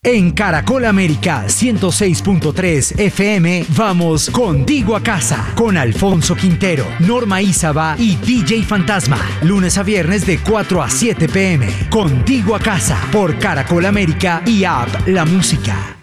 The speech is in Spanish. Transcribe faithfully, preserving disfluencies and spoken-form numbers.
En Caracol América ciento seis punto tres F M vamos contigo a casa con Alfonso Quintero, Norma Ízaba y D J Fantasma. Lunes a viernes de cuatro a siete p m Contigo a casa por Caracol América y App La Música.